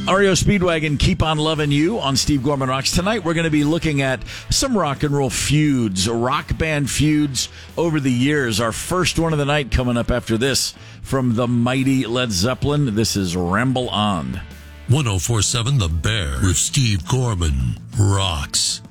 REO Speedwagon, Keep on Loving You on Steve Gorman Rocks. Tonight we're going to be looking at some rock and roll feuds, rock band feuds over the years. Our first one of the night coming up after this from the mighty Led Zeppelin. This is Ramble On. 104.7 The Bear with Steve Gorman Rocks.